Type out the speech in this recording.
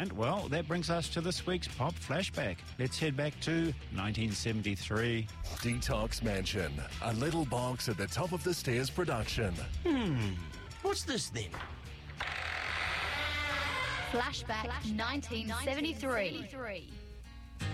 And, well, that brings us to this week's Pop Flashback. Let's head back to 1973. Detox Mansion, a little box at the top of the stairs production. What's this then? Flashback 1973.